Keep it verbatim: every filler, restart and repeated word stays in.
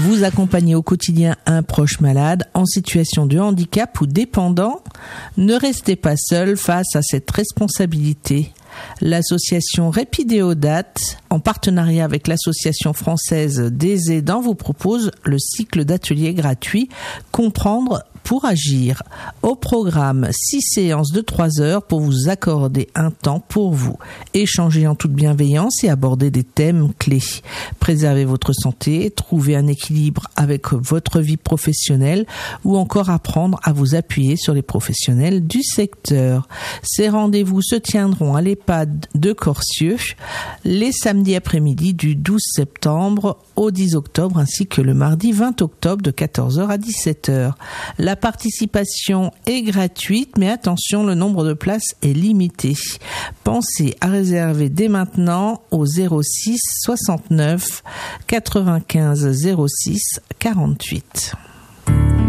Vous accompagnez au quotidien un proche malade en situation de handicap ou dépendant. Ne restez pas seul face à cette responsabilité. L'association Répidéodate, en partenariat avec l'association française des aidants, vous propose le cycle d'ateliers gratuits Comprendre pour agir. Au programme, six séances de trois heures pour vous accorder un temps pour vous. Échanger en toute bienveillance et aborder des thèmes clés. Préserver votre santé, trouver un équilibre avec votre vie professionnelle ou encore apprendre à vous appuyer sur les professionnels du secteur. Ces rendez-vous se tiendront à l'EHPAD de Corcieux les samedis après-midi du douze septembre au dix octobre ainsi que le mardi vingt octobre de quatorze heures à dix-sept heures. La participation est gratuite, mais attention, le nombre de places est limité. Pensez à réserver dès maintenant au zéro six soixante-neuf quatre-vingt-quinze zéro six quarante-huit.